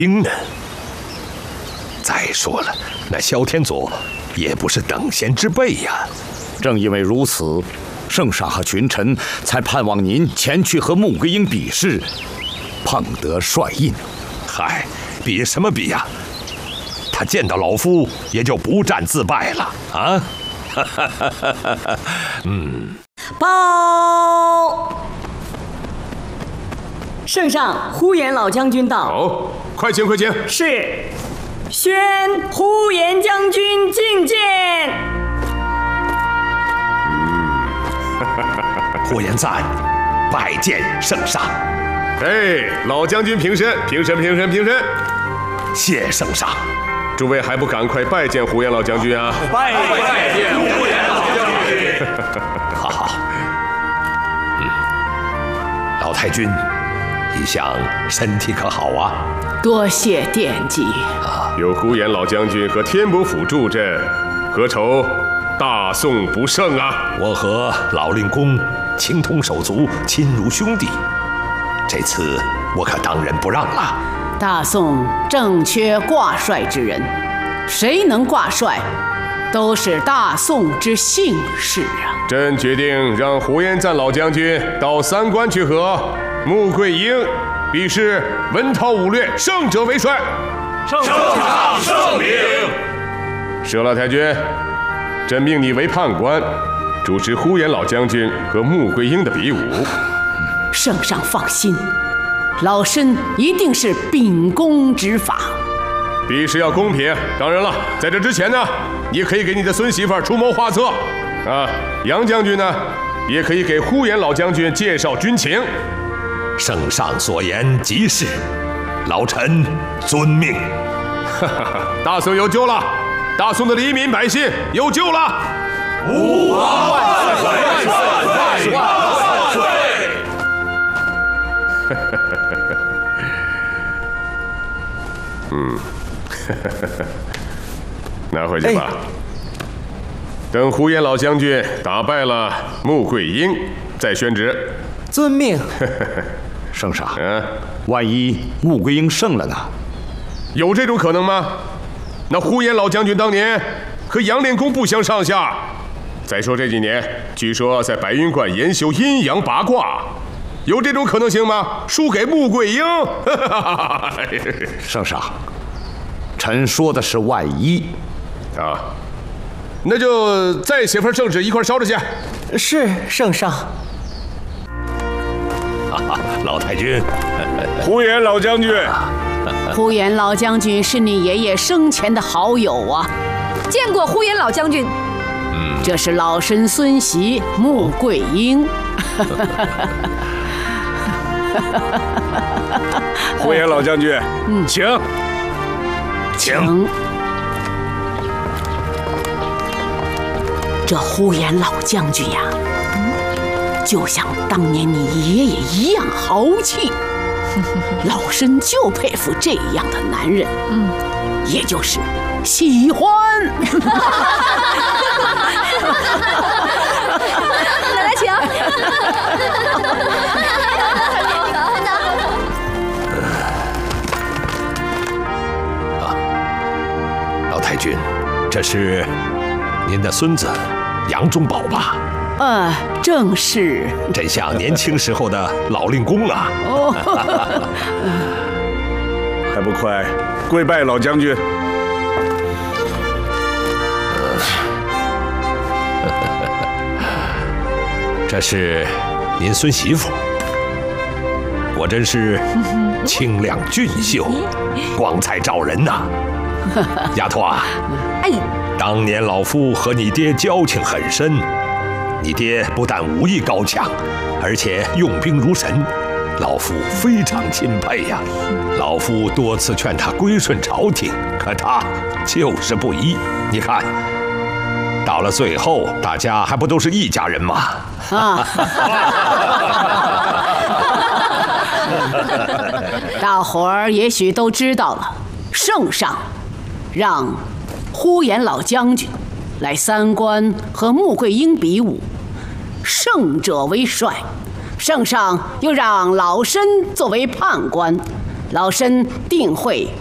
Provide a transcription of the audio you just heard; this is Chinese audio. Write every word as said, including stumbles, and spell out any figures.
英呢？再说了，那萧天佐也不是等闲之辈呀。 正因为如此，圣上和群臣才盼望您前去和穆桂英比试，碰得帅印。 嗨，比什么比呀？他见到老夫也就不战自败了啊！ 嗯，报，圣上，呼延老将军到。 好，快请快请。 是，宣呼延将军觐见。 嗯，呼延赞拜见圣上。 哎，老将军平身，平身，平身，平身。 谢圣上。 诸位还不赶快拜见呼延老将军啊！ 拜拜见呼延老将军。 好好。嗯，老太君，一向身体可好啊？ 多谢惦记。 啊，有呼延老将军和天伯府助阵，何愁大宋不胜啊？ 我和老令公情同手足，亲如兄弟。这次我可当仁不让了。 大宋正缺挂帅之人，谁能挂帅，都是大宋之幸事啊！ 朕决定让呼延赞老将军到三关去和穆桂英比试文韬武略，胜者为帅。 圣上圣明。 佘老太君，朕命你为判官，主持呼延老将军和穆桂英的比武。 圣上放心。老身一定是秉公执法， 比试要公平。当然了，在这之前呢，你可以给你的孙媳妇出谋划策，啊，杨将军呢，也可以给呼延老将军介绍军情。 圣上所言极是，老臣遵命。 哈哈哈，大宋有救了，大宋的黎民百姓有救了。 吾皇万岁！万岁！万岁！万岁！ 嗯，拿回去吧。哎、等呼延老将军打败了穆桂英，再宣旨。 遵命。 圣上，嗯，万一穆桂英胜了呢？ 有这种可能吗？那呼延老将军当年和杨令公不相上下。再说这几年，据说在白云观研修阴阳八卦。有这种可能性吗？输给穆桂英？ 圣上，臣说的是万一啊，那就再写份圣旨一块烧着去。 是圣上。 老太君， 呼延老将军， 呼延老将军是你爷爷生前的好友啊， 见过呼延老将军。 嗯，这是老身孙媳穆桂英。 呼延老将军，嗯，请， 请。 这呼延老将军呀，就像当年你爷爷一样豪气，老身就佩服这样的男人，嗯，也就是喜欢。 奶奶请。 太君，这是您的孙子杨忠宝吧？ 呃，正是。 真像年轻时候的老令公啊！哦， 还不快跪拜老将军！ 这是您孙媳妇，果真是清亮俊秀，光彩照人呐！丫头啊，哎，当年老夫和你爹交情很深，你爹不但武艺高强，而且用兵如神，老夫非常钦佩呀。老夫多次劝他归顺朝廷，可他就是不依。你看，到了最后，大家还不都是一家人吗？啊！ 大伙儿也许都知道了，圣上让呼延老将军来三关和穆桂英比武，胜者为帅。圣上又让老身作为判官， 老身定会